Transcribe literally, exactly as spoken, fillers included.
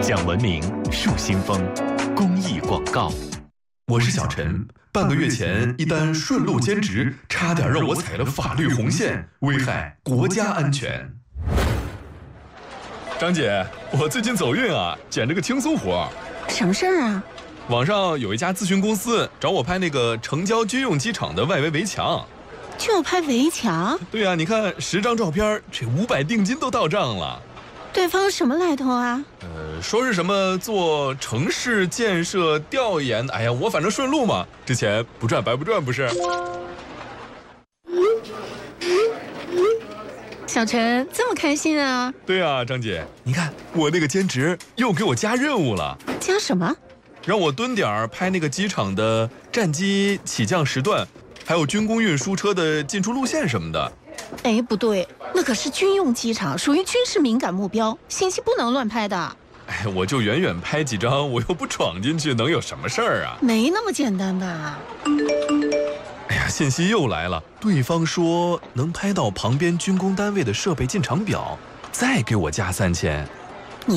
讲文明树新风，公益广告。 我是小陈，半个月前一单顺路兼职，差点让我踩了法律红线，危害国家安全。张姐，我最近走运啊，捡了个轻松活。 什么事儿啊？ 网上有一家咨询公司找我拍那个城郊军用机场的外围围墙。 就要拍围墙？ 对呀、啊，你看十张照片，这五百定金都到账了。 对方什么来头啊？ 呃，说是什么做城市建设调研，哎呀，我反正顺路嘛，这钱不赚白不赚，不是？ 小陈这么开心啊？ 对啊，张姐，你看我那个兼职又给我加任务了。 加什么？ 让我蹲点儿拍那个机场的战机起降时段，还有军工运输车的进出路线什么的。 哎，不对，那可是军用机场，属于军事敏感目标，信息不能乱拍的。 哎，我就远远拍几张，我又不闯进去，能有什么事儿啊？ 没那么简单吧？ 哎呀，信息又来了，对方说能拍到旁边军工单位的设备进场表，再给我加三千。